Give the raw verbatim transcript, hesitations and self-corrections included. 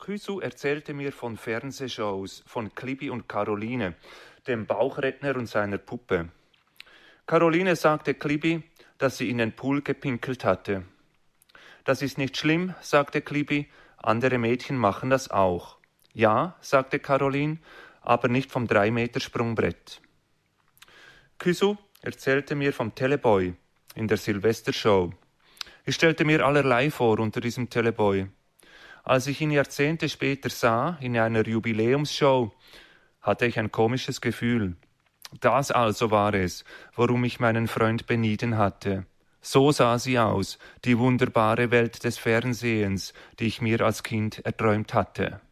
Küsu erzählte mir von Fernsehshows, von Klibi und Caroline, dem Bauchredner und seiner Puppe. Caroline sagte Klibi, dass sie in den Pool gepinkelt hatte. Das ist nicht schlimm, sagte Klibi, andere Mädchen machen das auch. Ja, sagte Caroline, aber nicht vom drei Meter Sprungbrett. Küsu erzählte mir vom Teleboy in der Silvestershow. Ich stellte mir allerlei vor unter diesem Teleboy. Als ich ihn Jahrzehnte später sah, in einer Jubiläumsshow, hatte ich ein komisches Gefühl. Das also war es, worum ich meinen Freund benieden hatte. So sah sie aus, die wunderbare Welt des Fernsehens, die ich mir als Kind erträumt hatte.